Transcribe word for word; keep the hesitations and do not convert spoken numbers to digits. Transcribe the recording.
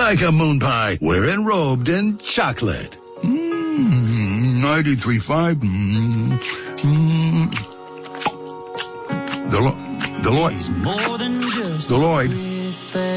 like a moon pie. We're enrobed in chocolate. Mmm, ninety-three point five. Mmm, mmm. Delo- Deloitte. Deloitte.